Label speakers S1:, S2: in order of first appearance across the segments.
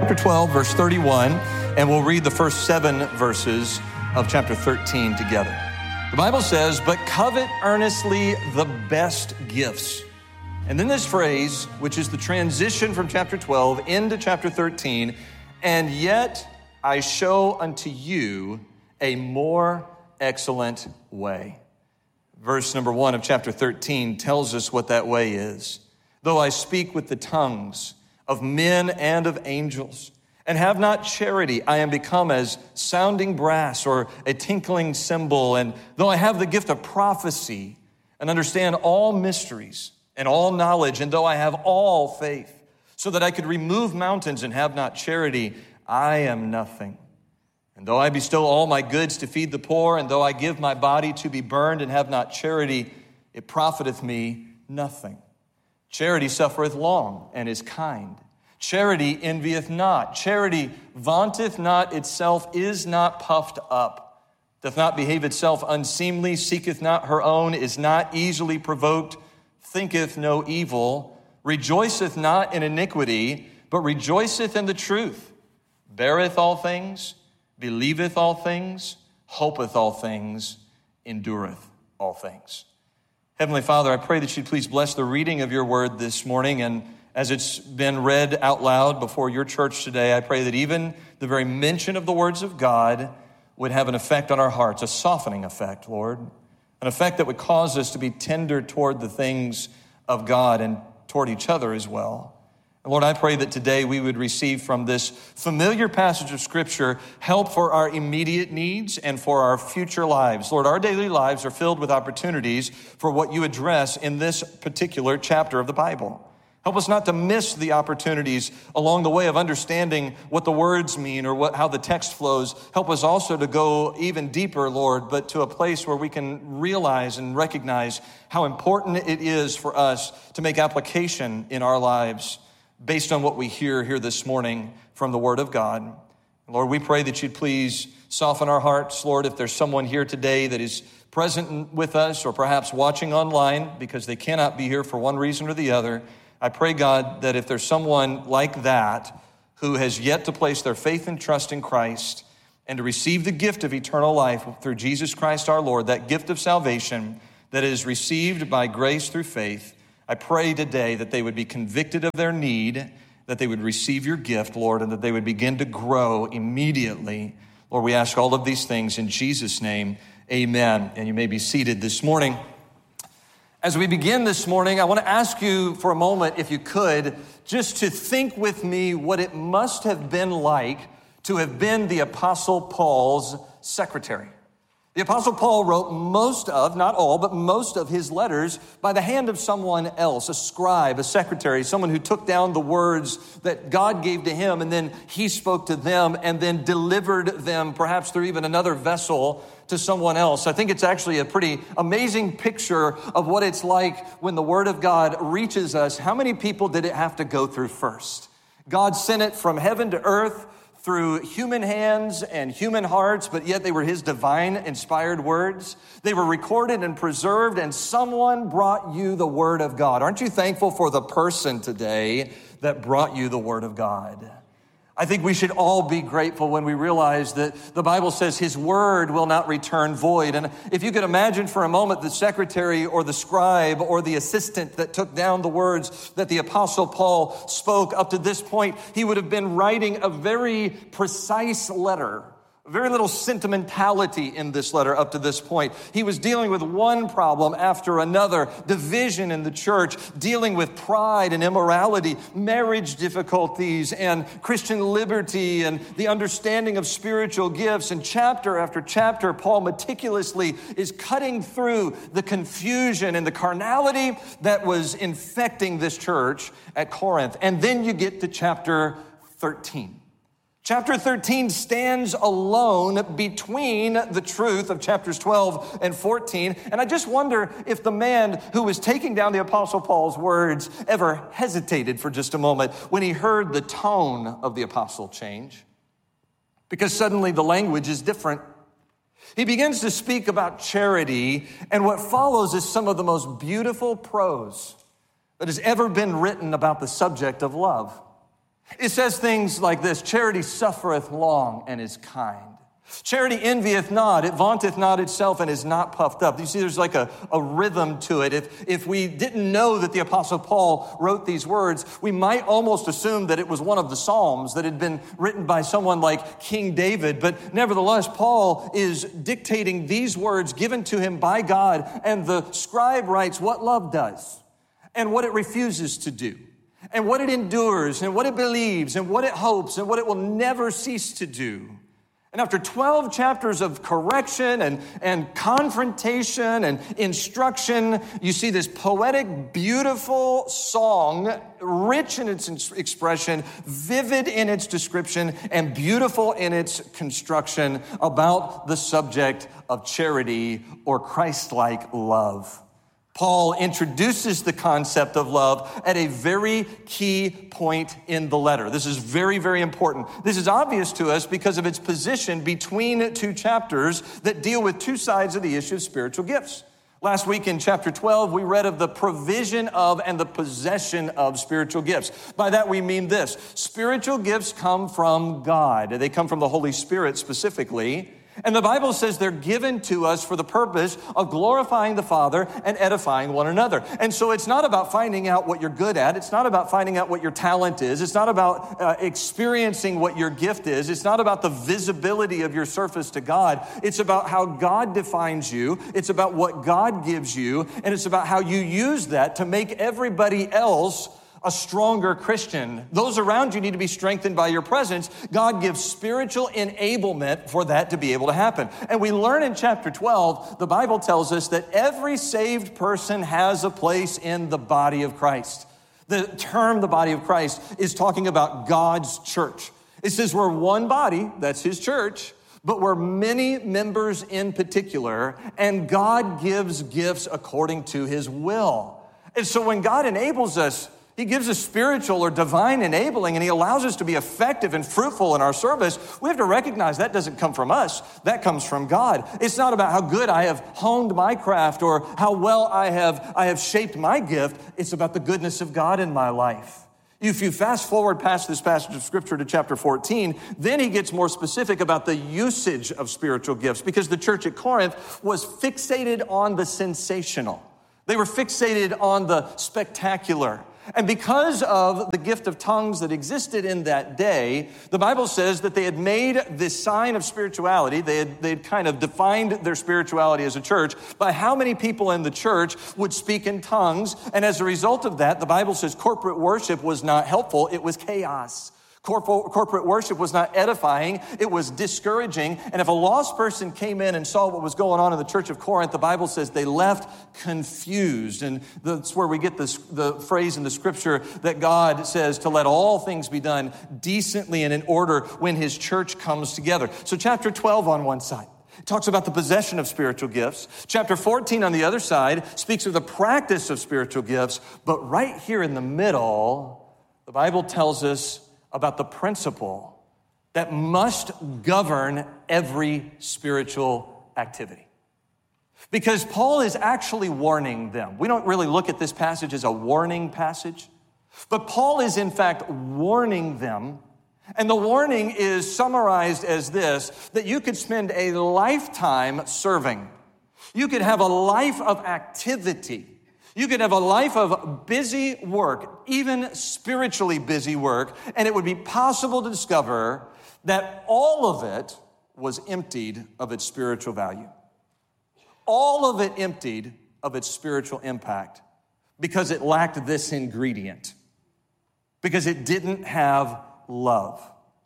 S1: Chapter 12, verse 31, and we'll read the first 7 verses of chapter 13 together. The Bible says, "But covet earnestly the best gifts." And then this phrase, which is the transition from chapter 12 into chapter 13, "And yet I show unto you a more excellent way." Verse number 1 of chapter 13 tells us what that way is. "Though I speak with the tongues of men and of angels, and have not charity, I am become as sounding brass or a tinkling cymbal. And though I have the gift of prophecy and understand all mysteries and all knowledge, and though I have all faith, so that I could remove mountains and have not charity, I am nothing. And though I bestow all my goods to feed the poor, and though I give my body to be burned and have not charity, it profiteth me nothing. Charity suffereth long and is kind. Charity envieth not. Charity vaunteth not itself, is not puffed up, doth not behave itself unseemly, seeketh not her own, is not easily provoked, thinketh no evil, rejoiceth not in iniquity, but rejoiceth in the truth, beareth all things, believeth all things, hopeth all things, endureth all things." Heavenly Father, I pray that you'd please bless the reading of your word this morning, and as it's been read out loud before your church today, I pray that even the very mention of the words of God would have an effect on our hearts, a softening effect, Lord, an effect that would cause us to be tender toward the things of God and toward each other as well. And Lord, I pray that today we would receive from this familiar passage of Scripture help for our immediate needs and for our future lives. Lord, our daily lives are filled with opportunities for what you address in this particular chapter of the Bible. Help us not to miss the opportunities along the way of understanding what the words mean or how the text flows. Help us also to go even deeper, Lord, but to a place where we can realize and recognize how important it is for us to make application in our lives based on what we hear here this morning from the Word of God. Lord, we pray that you'd please soften our hearts. Lord, if there's someone here today that is present with us or perhaps watching online because they cannot be here for one reason or the other, I pray, God, that if there's someone like that who has yet to place their faith and trust in Christ and to receive the gift of eternal life through Jesus Christ our Lord, that gift of salvation that is received by grace through faith, I pray today that they would be convicted of their need, that they would receive your gift, Lord, and that they would begin to grow immediately. Lord, we ask all of these things in Jesus' name, amen. And you may be seated this morning. As we begin this morning, I want to ask you for a moment, if you could, just to think with me what it must have been like to have been the Apostle Paul's secretary. The Apostle Paul wrote most of, not all, but most of his letters by the hand of someone else, a scribe, a secretary, someone who took down the words that God gave to him, and then he spoke to them and then delivered them, perhaps through even another vessel, to someone else. I think it's actually a pretty amazing picture of what it's like when the Word of God reaches us. How many people did it have to go through first? God sent it from heaven to earth, through human hands and human hearts, but yet they were his divine inspired words. They were recorded and preserved, and someone brought you the Word of God. Aren't you thankful for the person today that brought you the Word of God? I think we should all be grateful when we realize that the Bible says his word will not return void. And if you could imagine for a moment the secretary or the scribe or the assistant that took down the words that the Apostle Paul spoke up to this point, he would have been writing a very precise letter. Very little sentimentality in this letter up to this point. He was dealing with one problem after another, division in the church, dealing with pride and immorality, marriage difficulties and Christian liberty and the understanding of spiritual gifts. And chapter after chapter, Paul meticulously is cutting through the confusion and the carnality that was infecting this church at Corinth. And then you get to chapter 13. Chapter 13 stands alone between the truth of chapters 12 and 14. And I just wonder if the man who was taking down the Apostle Paul's words ever hesitated for just a moment when he heard the tone of the apostle change. Because suddenly the language is different. He begins to speak about charity, and what follows is some of the most beautiful prose that has ever been written about the subject of love. It says things like this: charity suffereth long and is kind. Charity envieth not, it vaunteth not itself, and is not puffed up. You see, there's like a rhythm to it. If we didn't know that the Apostle Paul wrote these words, we might almost assume that it was one of the Psalms that had been written by someone like King David. But nevertheless, Paul is dictating these words given to him by God, and the scribe writes what love does and what it refuses to do, and what it endures, and what it believes, and what it hopes, and what it will never cease to do. And after 12 chapters of correction and confrontation and instruction, you see this poetic, beautiful song, rich in its expression, vivid in its description, and beautiful in its construction about the subject of charity or Christ-like love. Paul introduces the concept of love at a very key point in the letter. This is very, very important. This is obvious to us because of its position between two chapters that deal with two sides of the issue of spiritual gifts. Last week in chapter 12, we read of the provision of and the possession of spiritual gifts. By that we mean this: spiritual gifts come from God. They come from the Holy Spirit specifically. And the Bible says they're given to us for the purpose of glorifying the Father and edifying one another. And so it's not about finding out what you're good at. It's not about finding out what your talent is. It's not about experiencing what your gift is. It's not about the visibility of your service to God. It's about how God defines you. It's about what God gives you. And it's about how you use that to make everybody else a stronger Christian. Those around you need to be strengthened by your presence. God gives spiritual enablement for that to be able to happen. And we learn in chapter 12, the Bible tells us that every saved person has a place in the body of Christ. The term the body of Christ is talking about God's church. It says we're one body, that's his church, but we're many members in particular, and God gives gifts according to his will. And so when God enables us, he gives us spiritual or divine enabling, and he allows us to be effective and fruitful in our service. We have to recognize that doesn't come from us. That comes from God. It's not about how good I have honed my craft or how well I have shaped my gift. It's about the goodness of God in my life. If you fast forward past this passage of Scripture to chapter 14, then he gets more specific about the usage of spiritual gifts, because the church at Corinth was fixated on the sensational. They were fixated on the spectacular. And because of the gift of tongues that existed in that day, the Bible says that they had made this sign of spirituality. They'd kind of defined their spirituality as a church by how many people in the church would speak in tongues. And as a result of that, the Bible says corporate worship was not helpful. It was chaos. Corporate worship was not edifying, it was discouraging. And if a lost person came in and saw what was going on in the church of Corinth, the Bible says they left confused. And that's where we get the phrase in the scripture that God says to let all things be done decently and in order when his church comes together. So chapter 12 on one side talks about the possession of spiritual gifts. Chapter 14 on the other side speaks of the practice of spiritual gifts. But right here in the middle, the Bible tells us about the principle that must govern every spiritual activity. Because Paul is actually warning them. We don't really look at this passage as a warning passage, but Paul is in fact warning them. And the warning is summarized as this: that you could spend a lifetime serving. You could have a life of activity. You could have a life of busy work, even spiritually busy work, and it would be possible to discover that all of it was emptied of its spiritual value. All of it emptied of its spiritual impact because it lacked this ingredient, because it didn't have love.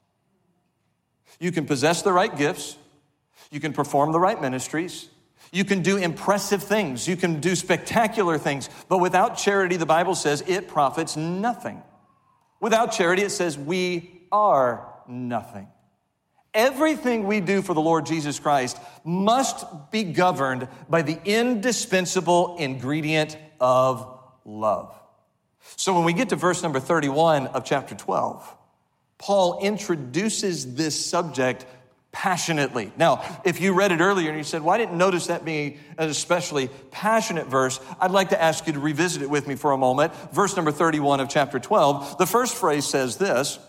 S1: You can possess the right gifts, you can perform the right ministries, you can do impressive things. You can do spectacular things. But without charity, the Bible says it profits nothing. Without charity, it says we are nothing. Everything we do for the Lord Jesus Christ must be governed by the indispensable ingredient of love. So when we get to verse number 31 of chapter 12, Paul introduces this subject passionately. Now, if you read it earlier and you said, well, I didn't notice that being an especially passionate verse, I'd like to ask you to revisit it with me for a moment. Verse number 31 of chapter 12, the first phrase says this: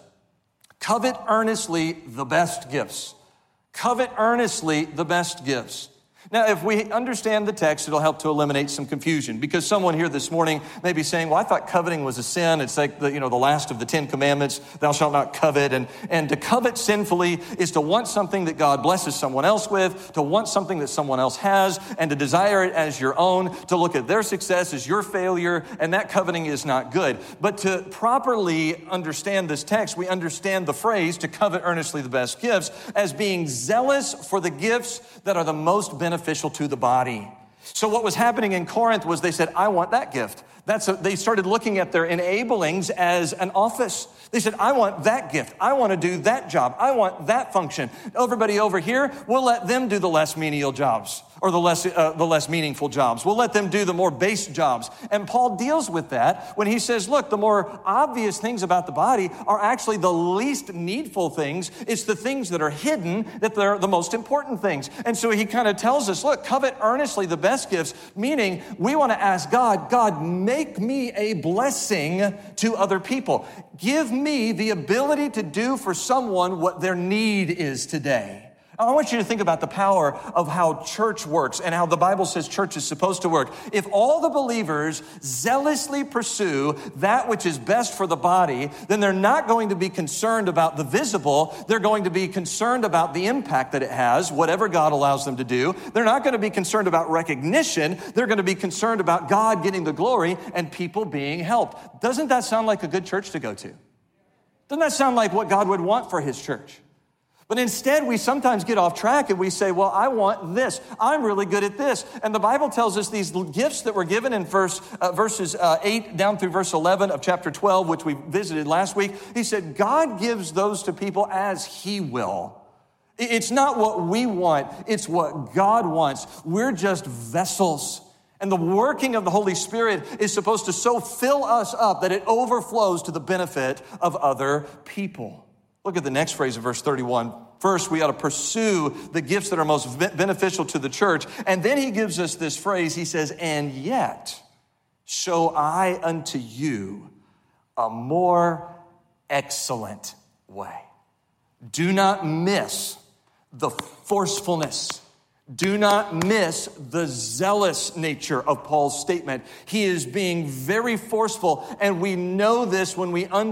S1: covet earnestly the best gifts. Covet earnestly the best gifts. Now, if we understand the text, it'll help to eliminate some confusion, because someone here this morning may be saying, well, I thought coveting was a sin. It's like the last of the 10 commandments, thou shalt not covet. And to covet sinfully is to want something that God blesses someone else with, to want something that someone else has, and to desire it as your own, to look at their success as your failure, and that coveting is not good. But to properly understand this text, we understand the phrase, to covet earnestly the best gifts, as being zealous for the gifts that are the most beneficial to the body. So what was happening in Corinth was they said, I want that gift. They started looking at their enablings as an office. They said, I want that gift. I want to do that job. I want that function. Everybody over here, we'll let them do the less menial jobs, or the less meaningful jobs. We'll let them do the more base jobs. And Paul deals with that when he says, look, the more obvious things about the body are actually the least needful things. It's the things that are hidden that they're the most important things. And so he kind of tells us, look, covet earnestly the best gifts, meaning we want to ask God, make me a blessing to other people. Give me the ability to do for someone what their need is today. I want you to think about the power of how church works and how the Bible says church is supposed to work. If all the believers zealously pursue that which is best for the body, then they're not going to be concerned about the visible. They're going to be concerned about the impact that it has, whatever God allows them to do. They're not going to be concerned about recognition. They're going to be concerned about God getting the glory and people being helped. Doesn't that sound like a good church to go to? Doesn't that sound like what God would want for his church? But instead, we sometimes get off track and we say, well, I want this. I'm really good at this. And the Bible tells us these gifts that were given in verses 8 down through verse 11 of chapter 12, which we visited last week. He said, God gives those to people as he will. It's not what we want. It's what God wants. We're just vessels. And the working of the Holy Spirit is supposed to so fill us up that it overflows to the benefit of other people. Look at the next phrase of verse 31. First, we ought to pursue the gifts that are most beneficial to the church. And then he gives us this phrase. He says, and yet show I unto you a more excellent way. Do not miss the forcefulness. Do not miss the zealous nature of Paul's statement. He is being very forceful, and we know this when we